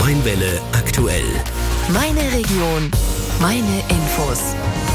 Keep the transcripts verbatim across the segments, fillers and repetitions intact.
Neuen Welle aktuell. Meine Region, meine Infos.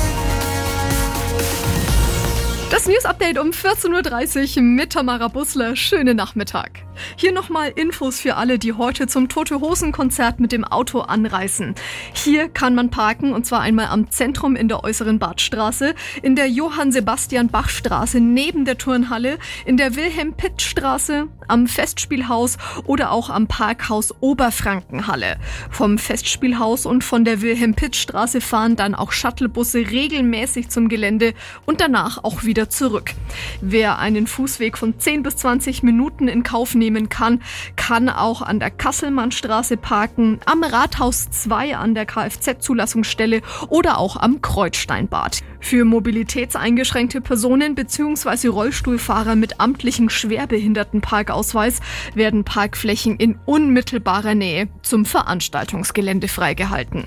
Das News-Update um vierzehn Uhr dreißig mit Tamara Bussler. Schönen Nachmittag. Hier nochmal Infos für alle, die heute zum Tote-Hosen-Konzert mit dem Auto anreisen. Hier kann man parken, und zwar einmal am Zentrum in der Äußeren Badstraße, in der Johann-Sebastian-Bach-Straße neben der Turnhalle, in der Wilhelm-Pitt-Straße, am Festspielhaus oder auch am Parkhaus Oberfrankenhalle. Vom Festspielhaus und von der Wilhelm-Pitt-Straße fahren dann auch Shuttlebusse regelmäßig zum Gelände und danach auch wieder zurück. Wer einen Fußweg von zehn bis zwanzig Minuten in Kauf nehmen kann, kann auch an der Kasselmannstraße parken, am Rathaus zwei an der Kfz-Zulassungsstelle oder auch am Kreuzsteinbad. Für mobilitätseingeschränkte Personen bzw. Rollstuhlfahrer mit amtlichem Schwerbehindertenparkausweis werden Parkflächen in unmittelbarer Nähe zum Veranstaltungsgelände freigehalten.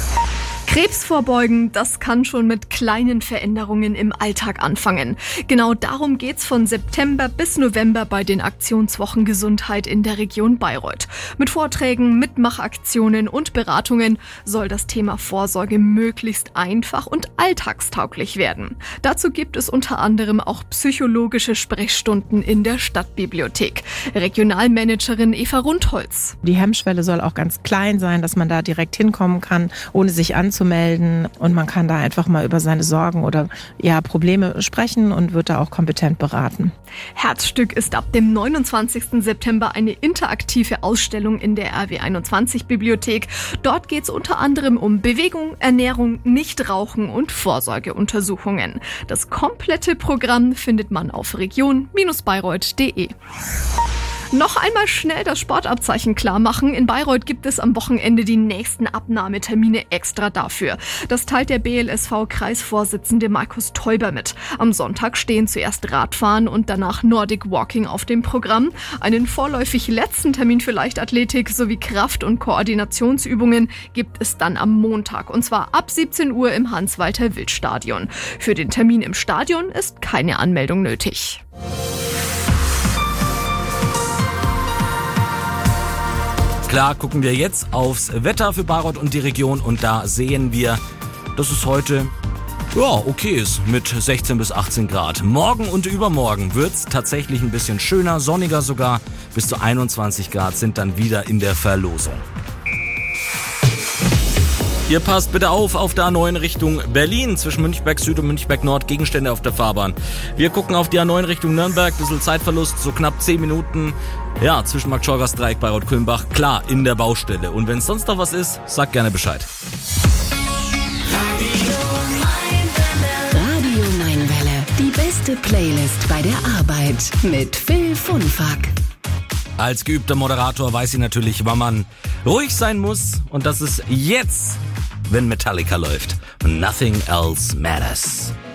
Krebs vorbeugen, das kann schon mit kleinen Veränderungen im Alltag anfangen. Genau darum geht's von September bis November bei den Aktionswochen Gesundheit in der Region Bayreuth. Mit Vorträgen, Mitmachaktionen und Beratungen soll das Thema Vorsorge möglichst einfach und alltagstauglich werden. Dazu gibt es unter anderem auch psychologische Sprechstunden in der Stadtbibliothek. Regionalmanagerin Eva Rundholz. Die Hemmschwelle soll auch ganz klein sein, dass man da direkt hinkommen kann, ohne sich anzumelden. Und man kann da einfach mal über seine Sorgen oder ja, Probleme sprechen und wird da auch kompetent beraten. Herzstück ist ab dem neunundzwanzigsten September eine interaktive Ausstellung in der R W einundzwanzig Bibliothek. Dort geht es unter anderem um Bewegung, Ernährung, Nichtrauchen und Vorsorgeuntersuchungen. Das komplette Programm findet man auf region Bindestrich bayreuth punkt de. Noch einmal schnell das Sportabzeichen klar machen. In Bayreuth gibt es am Wochenende die nächsten Abnahmetermine extra dafür. Das teilt der B L S V-Kreisvorsitzende Markus Teuber mit. Am Sonntag stehen zuerst Radfahren und danach Nordic Walking auf dem Programm. Einen vorläufig letzten Termin für Leichtathletik sowie Kraft- und Koordinationsübungen gibt es dann am Montag. Und zwar ab siebzehn Uhr im Hans-Walter-Wild-Stadion. Für den Termin im Stadion ist keine Anmeldung nötig. Klar gucken wir jetzt aufs Wetter für Bayreuth und die Region und da sehen wir, dass es heute ja okay ist mit sechzehn bis achtzehn Grad. Morgen und übermorgen wird es tatsächlich ein bisschen schöner, sonniger sogar. Bis zu einundzwanzig Grad sind dann wieder in der Verlosung. Ihr passt bitte auf auf der A neun Richtung Berlin, zwischen Münchberg Süd und Münchberg Nord, Gegenstände auf der Fahrbahn. Wir gucken auf die A neun Richtung Nürnberg, bisschen Zeitverlust, so knapp zehn Minuten. Ja, zwischen Markt-Schorgast-Dreieck, Bayreuth-Kulmbach, klar, in der Baustelle. Und wenn es sonst noch was ist, sagt gerne Bescheid. Radio Neuen Welle, die beste Playlist bei der Arbeit mit Phil Funfack. Als geübter Moderator weiß ich natürlich, wann man ruhig sein muss. Und das ist jetzt, wenn Metallica läuft. Nothing else matters.